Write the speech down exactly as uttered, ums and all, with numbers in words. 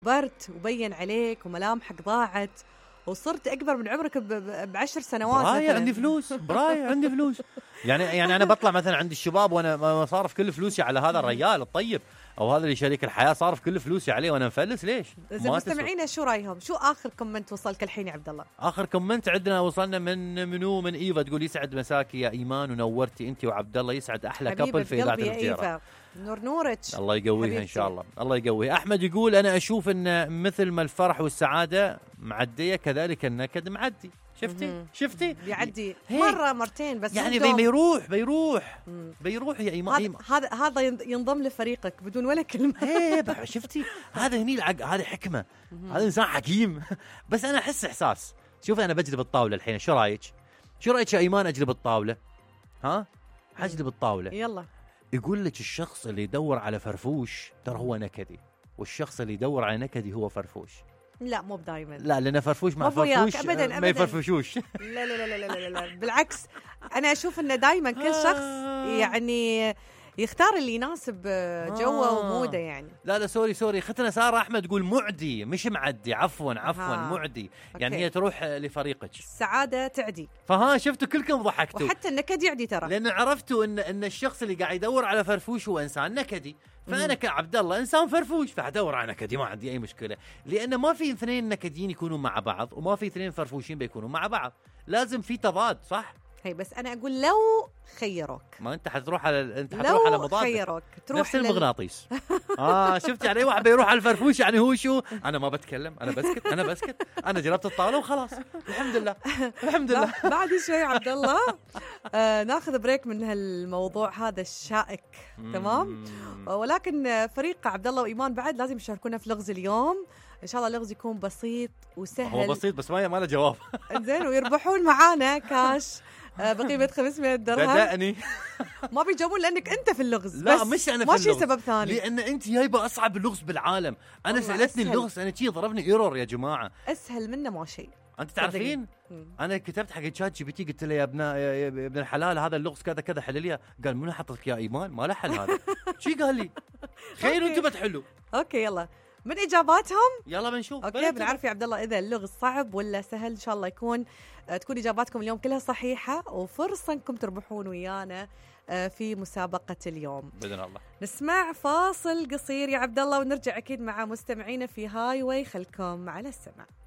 كبرت وبين عليك وملامحك ضاعت وصرت أكبر من عمرك بعشر سنوات. براي مثلاً. عندي فلوس، براي عندي فلوس. يعني يعني أنا بطلع مثلا عند الشباب وأنا صارف كل فلوسي على هذا الرجال الطيب أو هذا اللي شريك الحياة، صارف كل فلوسي عليه وأنا مفلس. ليش؟ إذا مستمعينا شو رأيهم؟ شو آخر كومنت وصلك الحين يا عبد الله؟ آخر كومنت عندنا وصلنا من منو من إيفا، تقول يسعد مساكي يا إيمان ونورتي أنت وعبد الله، يسعد أحلى كابل في إذاعة الفجيرة. نور نورك، الله يقويها إن شاء الله، الله يقويها. أحمد يقول أنا أشوف أن مثل ما الفرح والسعادة معدية كذلك النكد معدي. شفتي شفتي بيعدي مرة مرتين بس، يعني بي بيروح بيروح مم. بيروح يا إيمان. هذا هذا ينضم لفريقك بدون ولا كلمة. ايه شفتي هذا هني العق... هذه حكمة، هذا إنسان حكيم. بس أنا أحس إحساس. شوف أنا بجلب الطاولة الحين، شو رأيك؟ شو رأيك يا إيمان أجلب الطاولة؟ ها؟ حجلب الطاولة. يلا. يقول لك الشخص اللي يدور على فرفوش ترى هو نكدي، والشخص اللي يدور على نكدي هو فرفوش. لا مو دائما، لا لأن فرفوش مع فرفوش أبداً أبداً. ما يفرفشوش. لا لا لا لا لا, لا, لا. بالعكس أنا أشوف إنه دائما كل شخص يعني يختار اللي يناسب جوه آه. وموده يعني. لا لا سوري سوري ختنا سارة أحمد تقول معدي مش معدي، عفوا عفوا آه. معدي يعني أوكي. هي تروح لفريقك، السعادة تعدي. فها شفتوا كلكم ضحكتوا، وحتى النكد يعدي ترى، لأن عرفتوا إن إن الشخص اللي قاعد يدور على فرفوش هو إنسان نكدي. فأنا كعبد الله إنسان فرفوش فهدور على نكدي، ما عندي أي مشكلة، لأن ما في اثنين نكديين يكونوا مع بعض وما في اثنين فرفوشين بيكونوا مع بعض، لازم في تضاد صح؟ هي بس أنا أقول لو خيروك، ما أنت حتروح على أنت حتروح على مضاد، خيروك تروح نفس المغناطيس. آه شفت يعني واحد بيروح على الفرفوش يعني هو شو؟ أنا ما بتكلم، أنا بسكت أنا بسكت أنا جربت الطاولة وخلاص الحمد لله الحمد لله. بعد شوي عبد الله آه ناخذ بريك من هالموضوع هذا الشائك تمام، ولكن فريق عبد الله وإيمان بعد لازم يشاركونا في لغز اليوم. إن شاء الله لغز يكون بسيط وسهل، هو بسيط بس ما ما له جواب. زين ويربحون معانا كاش بقيمة خمسمائة درهم. بدأني ما بيجاوبون لأنك أنت في اللغز، لا مش أنا في اللغز، ماشي سبب ثاني، لأن أنت جايبة أصعب اللغز بالعالم. أنا سألتني اللغز أنا شيء ضربني إيرور يا جماعة، أسهل منه ما شيء. أنت تعرفين أنا كتبت حق تشات جي بي تي قلت له يا ابن يا ابن الحلال هذا اللغز كذا كذا حل لي، قال منو حط لك يا إيمان ما له حل هذا. شي قال لي خير وأنتم بتحلوا. أوكي يلا من إجاباتهم يلا بنشوف. أوكي بنعرف يا عبد الله إذا اللغز صعب ولا سهل. إن شاء الله يكون تكون إجاباتكم اليوم كلها صحيحة وفرصة أنكم تربحون ويانا في مسابقة اليوم بإذن الله. نسمع فاصل قصير يا عبد الله ونرجع أكيد مع مستمعينا في هاي واي، خلكم على السمع.